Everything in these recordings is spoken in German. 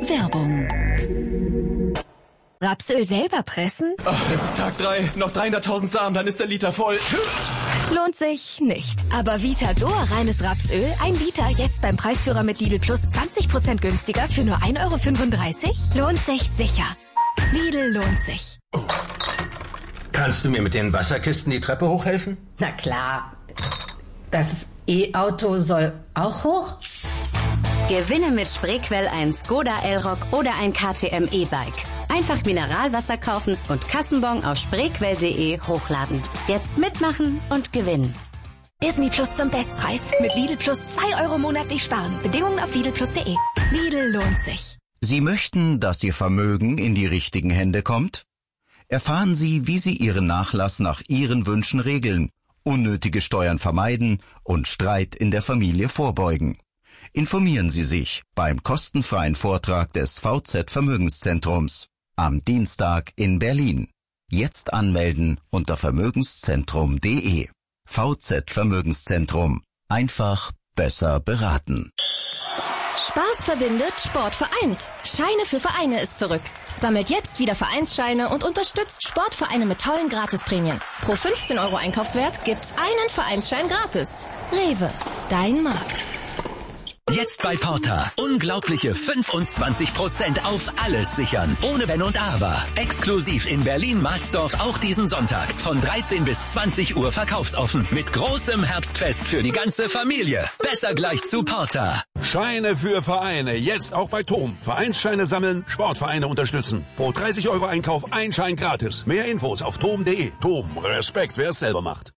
Werbung. Rapsöl selber pressen? Ach, es ist Tag 3, noch 300.000 Samen, dann ist der Liter voll. Lohnt sich nicht. Aber Vitador reines Rapsöl, 1 Liter, jetzt beim Preisführer mit Lidl Plus 20% günstiger für nur 1,35 €? Lohnt sich sicher. Lidl lohnt sich. Oh. Kannst du mir mit den Wasserkisten die Treppe hochhelfen? Na klar. Das E-Auto soll auch hoch? Gewinne mit Spreequell ein Skoda Elroq oder ein KTM E-Bike. Einfach Mineralwasser kaufen und Kassenbon auf spreequell.de hochladen. Jetzt mitmachen und gewinnen. Disney Plus zum Bestpreis. Mit Lidl Plus 2 € monatlich sparen. Bedingungen auf lidlplus.de. Lidl lohnt sich. Sie möchten, dass Ihr Vermögen in die richtigen Hände kommt? Erfahren Sie, wie Sie Ihren Nachlass nach Ihren Wünschen regeln, unnötige Steuern vermeiden und Streit in der Familie vorbeugen. Informieren Sie sich beim kostenfreien Vortrag des VZ Vermögenszentrums am Dienstag in Berlin. Jetzt anmelden unter vermögenszentrum.de. VZ Vermögenszentrum. Einfach besser beraten. Spaß verbindet, Sport vereint. Scheine für Vereine ist zurück. Sammelt jetzt wieder Vereinsscheine und unterstützt Sportvereine mit tollen Gratisprämien. Pro 15 € Einkaufswert gibt's einen Vereinsschein gratis. Rewe, dein Markt. Jetzt bei Porta. Unglaubliche 25% auf alles sichern. Ohne Wenn und Aber. Exklusiv in Berlin-Marsdorf auch diesen Sonntag. Von 13 bis 20 Uhr verkaufsoffen. Mit großem Herbstfest für die ganze Familie. Besser gleich zu Porta. Scheine für Vereine. Jetzt auch bei TOM. Vereinsscheine sammeln, Sportvereine unterstützen. Pro 30 € Einkauf ein Schein gratis. Mehr Infos auf tom.de. TOM. Respekt, wer es selber macht.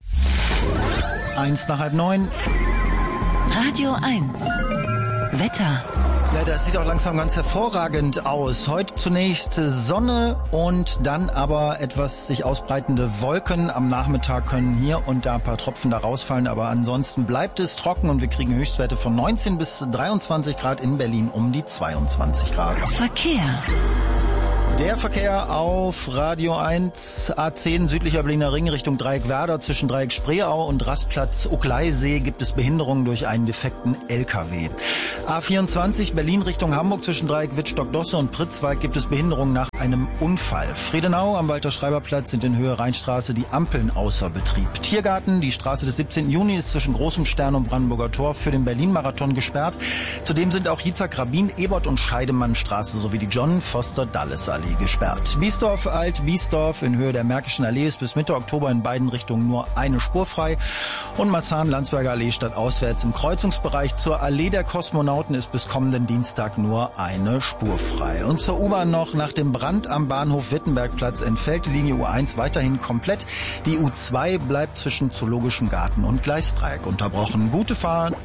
8:08. Radio 1. Wetter. Ja, das sieht auch langsam ganz hervorragend aus. Heute zunächst Sonne und dann aber etwas sich ausbreitende Wolken. Am Nachmittag können hier und da ein paar Tropfen da rausfallen, aber ansonsten bleibt es trocken und wir kriegen Höchstwerte von 19 bis 23 Grad, in Berlin um die 22 Grad. Verkehr. Der Verkehr auf Radio 1, A10 südlicher Berliner Ring Richtung Dreieck Werder zwischen Dreieck Spreeau und Rastplatz Uckleisee gibt es Behinderungen durch einen defekten LKW. A24 Berlin Richtung Hamburg zwischen Dreieck Wittstock-Dosse und Pritzwalk gibt es Behinderungen nach einem Unfall. Friedenau am Walter-Schreiber-Platz sind in Höhe Rheinstraße die Ampeln außer Betrieb. Tiergarten, die Straße des 17. Juni ist zwischen Großem Stern und Brandenburger Tor für den Berlin-Marathon gesperrt. Zudem sind auch Jitzak-Rabin, Ebert und Scheidemannstraße sowie die John-Foster-Dulles-Allee gesperrt. Biesdorf, Alt-Biesdorf in Höhe der Märkischen Allee ist bis Mitte Oktober in beiden Richtungen nur eine Spur frei. Und Marzahn-Landsberger Allee stadtauswärts im Kreuzungsbereich zur Allee der Kosmonauten ist bis kommenden Dienstag nur eine Spur frei. Und zur U-Bahn noch: Nach dem Brand am Bahnhof Wittenbergplatz entfällt die Linie U1 weiterhin komplett. Die U2 bleibt zwischen Zoologischem Garten und Gleisdreieck unterbrochen. Gute Fahrt.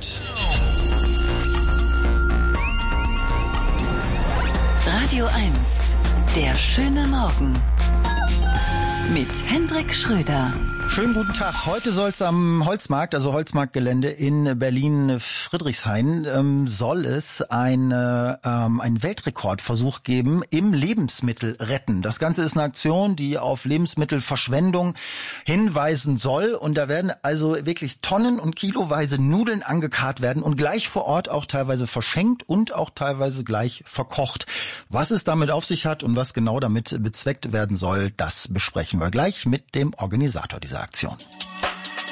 Radio 1. Der schöne Morgen. Mit Hendrik Schröder. Schönen guten Tag. Heute soll es am Holzmarkt, also Holzmarktgelände in Berlin-Friedrichshain, soll es einen Weltrekordversuch geben im Lebensmittelretten. Das Ganze ist eine Aktion, die auf Lebensmittelverschwendung hinweisen soll. Und da werden also wirklich Tonnen und kiloweise Nudeln angekarrt werden und gleich vor Ort auch teilweise verschenkt und auch teilweise gleich verkocht. Was es damit auf sich hat und was genau damit bezweckt werden soll, das besprechen wir gleich mit dem Organisator dieser Aktion.